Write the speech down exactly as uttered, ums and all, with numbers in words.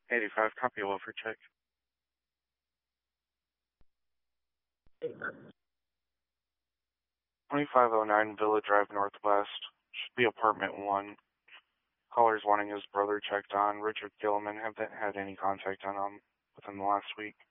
eighty-five, copy welfare check. twenty-five oh nine Villa Drive Northwest. Should be apartment one. Caller's wanting his brother checked on. Richard Gilman. Haven't had any contact on him within the last week.